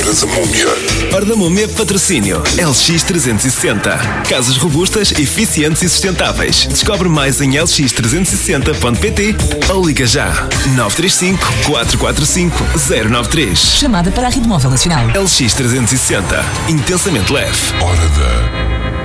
eras a múmia. Hora da Múmia, patrocínio LX360. Casas robustas, eficientes e sustentáveis. Descobre mais em lx360.pt ou liga já 935 445 093. Chamada para a Rede Móvel Nacional. LX360. Intensamente leve. Hora da